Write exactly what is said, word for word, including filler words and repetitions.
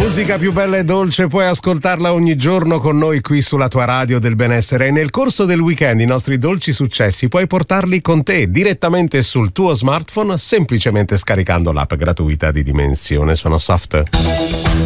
musica più bella e dolce puoi ascoltarla ogni giorno con noi qui sulla tua radio del benessere, e nel corso del weekend i nostri dolci successi puoi portarli con te direttamente sul tuo smartphone semplicemente scaricando l'app gratuita di Dimensione Sono Soft.